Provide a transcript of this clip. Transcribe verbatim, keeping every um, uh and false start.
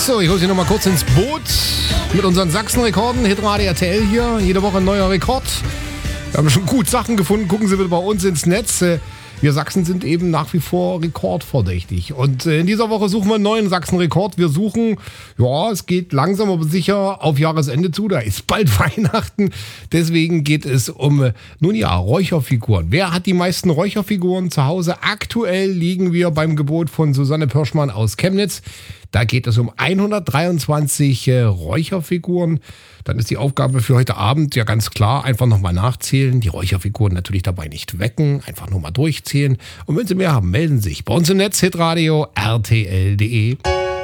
So, ich hole Sie noch mal kurz ins Boot mit unseren Sachsen-Rekorden. Hitradio R T L hier, jede Woche ein neuer Rekord. Wir haben schon gut Sachen gefunden, gucken Sie bitte bei uns ins Netz. Wir Sachsen sind eben nach wie vor rekordverdächtig. Und in dieser Woche suchen wir einen neuen Sachsen-Rekord. Wir suchen, ja, es geht langsam aber sicher auf Jahresende zu. Da ist bald Weihnachten. Deswegen geht es um, nun ja, Räucherfiguren. Wer hat die meisten Räucherfiguren zu Hause? Aktuell liegen wir beim Gebot von Susanne Pirschmann aus Chemnitz. Da geht es um hundertdreiundzwanzig äh, Räucherfiguren. Dann ist die Aufgabe für heute Abend ja ganz klar, einfach nochmal nachzählen. Die Räucherfiguren natürlich dabei nicht wecken, einfach nur mal durchzählen. Und wenn Sie mehr haben, melden Sie sich bei uns im Netz, hitradio R T L punkt de.